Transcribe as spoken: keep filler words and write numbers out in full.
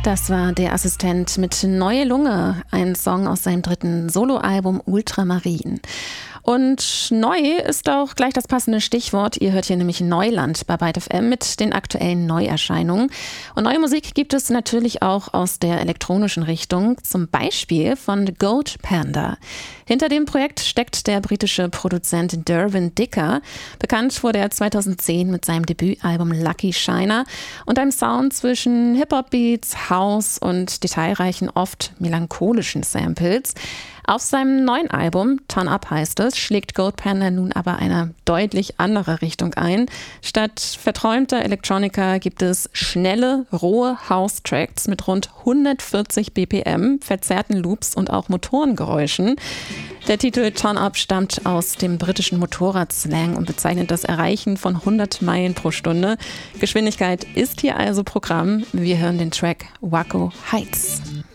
Das war der Assistent mit Neue Lunge, ein Song aus seinem dritten Soloalbum Ultramarin. Und neu ist auch gleich das passende Stichwort. Ihr hört hier nämlich Neuland bei Byte F M mit den aktuellen Neuerscheinungen. Und neue Musik gibt es natürlich auch aus der elektronischen Richtung, zum Beispiel von Goat Panda. Hinter dem Projekt steckt der britische Produzent Dervin Dicker. Bekannt wurde er zweitausendzehn mit seinem Debütalbum Lucky Shiner und einem Sound zwischen Hip-Hop-Beats, House und detailreichen, oft melancholischen Samples. Auf seinem neuen Album, Turn Up heißt es, schlägt Goat Panda nun aber eine deutlich andere Richtung ein. Statt verträumter Electronica gibt es schnelle, rohe House-Tracks mit rund hundertvierzig B P M, verzerrten Loops und auch Motorengeräuschen. Der Titel Turn Up stammt aus dem britischen Motorradslang und bezeichnet das Erreichen von hundert Meilen pro Stunde. Geschwindigkeit ist hier also Programm. Wir hören den Track Waco Heights.